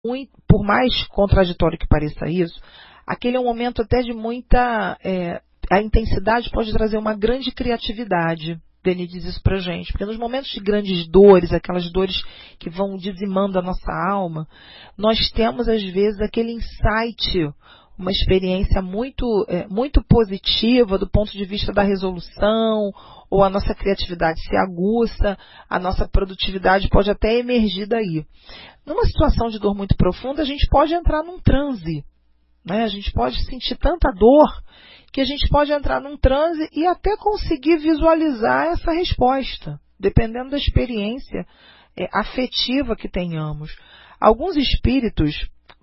por mais contraditório que pareça isso, aquele é um momento até de muita... a intensidade pode trazer uma grande criatividade. Denis diz isso pra gente, porque nos momentos de grandes dores, aquelas dores que vão dizimando a nossa alma, nós temos às vezes aquele insight, uma experiência muito positiva do ponto de vista da resolução, ou a nossa criatividade se aguça, a nossa produtividade pode até emergir daí. Numa situação de dor muito profunda, a gente pode entrar num transe, né? A gente pode sentir tanta dor que a gente pode entrar num transe e até conseguir visualizar essa resposta, dependendo da experiência afetiva que tenhamos. Alguns espíritos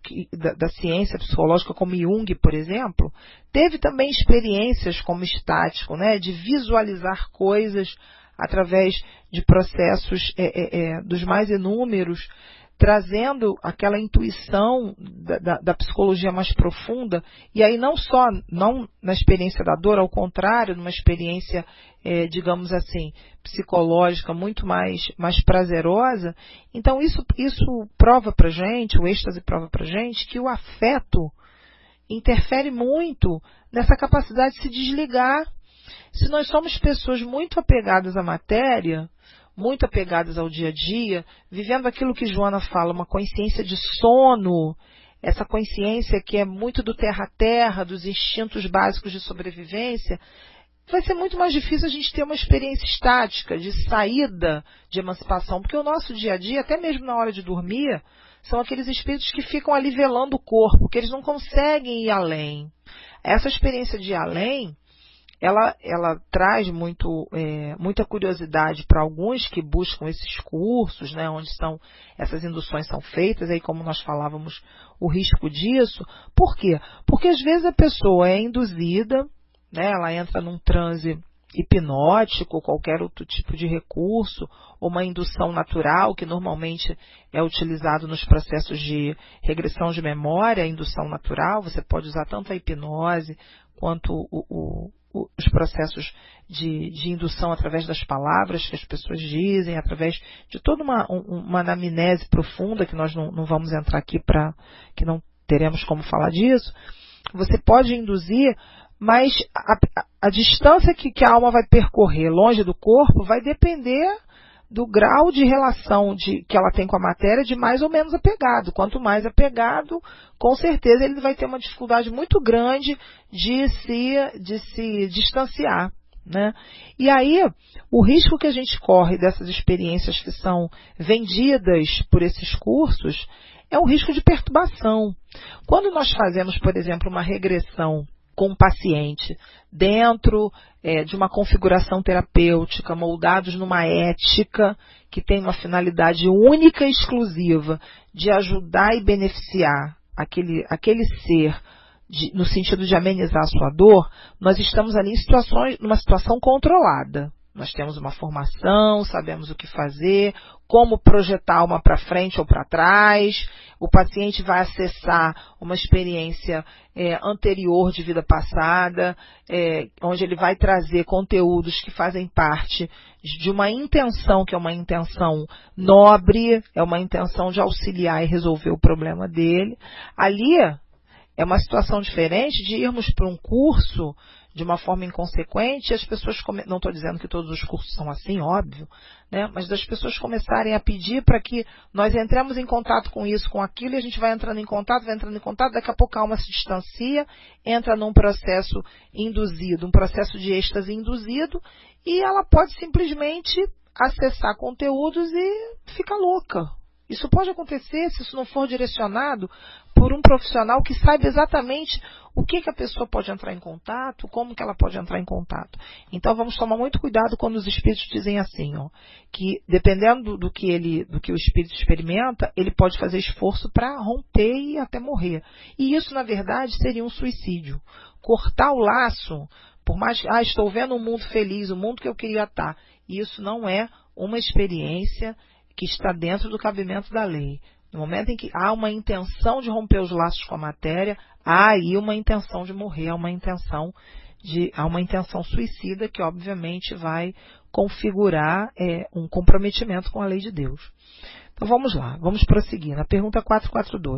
da ciência psicológica, como Jung, por exemplo, teve também experiências como estático, né, de visualizar coisas através de processos dos mais inúmeros, trazendo aquela intuição da psicologia mais profunda, e aí não na experiência da dor, ao contrário, numa experiência, digamos assim, psicológica muito mais prazerosa. Então isso prova pra gente, o êxtase prova pra gente, que o afeto interfere muito nessa capacidade de se desligar. Se nós somos pessoas muito apegadas à matéria, muito apegadas ao dia a dia, vivendo aquilo que Joana fala, uma consciência de sono, essa consciência que é muito do terra a terra, dos instintos básicos de sobrevivência, vai ser muito mais difícil a gente ter uma experiência estática, de saída, de emancipação, porque o nosso dia a dia, até mesmo na hora de dormir, são aqueles espíritos que ficam ali velando o corpo, que eles não conseguem ir além. Essa experiência de ir além, ela traz muita curiosidade para alguns que buscam esses cursos, né, onde essas induções são feitas, aí como nós falávamos, o risco disso. Por quê? Porque às vezes a pessoa é induzida, né, ela entra num transe hipnótico, ou qualquer outro tipo de recurso, ou uma indução natural, que normalmente é utilizado nos processos de regressão de memória, a indução natural. Você pode usar tanto a hipnose quanto os processos de indução através das palavras que as pessoas dizem, através de toda uma anamnese profunda, que nós não vamos entrar aqui, que não teremos como falar disso. Você pode induzir, mas a distância que a alma vai percorrer longe do corpo vai depender do grau de relação que ela tem com a matéria, de mais ou menos apegado. Quanto mais apegado, com certeza ele vai ter uma dificuldade muito grande de se distanciar, né? E aí, o risco que a gente corre dessas experiências que são vendidas por esses cursos é um risco de perturbação. Quando nós fazemos, por exemplo, uma regressão com um paciente dentro de uma configuração terapêutica, moldados numa ética que tem uma finalidade única e exclusiva de ajudar e beneficiar aquele ser no sentido de amenizar a sua dor, nós estamos ali numa situação controlada. Nós temos uma formação, sabemos o que fazer, como projetar uma para frente ou para trás. O paciente vai acessar uma experiência anterior de vida passada, onde ele vai trazer conteúdos que fazem parte de uma intenção, que é uma intenção nobre, é uma intenção de auxiliar e resolver o problema dele. Ali é uma situação diferente de irmos para um curso de uma forma inconsequente, e as pessoas, não estou dizendo que todos os cursos são assim, óbvio, né? Mas das pessoas começarem a pedir para que nós entremos em contato com isso, com aquilo, e a gente vai entrando em contato, daqui a pouco a alma se distancia, entra num processo induzido, um processo de êxtase induzido, e ela pode simplesmente acessar conteúdos e ficar louca. Isso pode acontecer se isso não for direcionado por um profissional que saiba exatamente o que a pessoa pode entrar em contato, como que ela pode entrar em contato. Então vamos tomar muito cuidado quando os espíritos dizem assim, que dependendo do que o espírito experimenta, ele pode fazer esforço para romper e até morrer. E isso, na verdade, seria um suicídio. Cortar o laço, por mais que estou vendo um mundo feliz, o mundo que eu queria estar. Isso não é uma experiência que está dentro do cabimento da lei. No momento em que há uma intenção de romper os laços com a matéria, há aí uma intenção de morrer, há uma intenção suicida que obviamente vai configurar um comprometimento com a lei de Deus. Então vamos lá, vamos prosseguir. Na pergunta 442.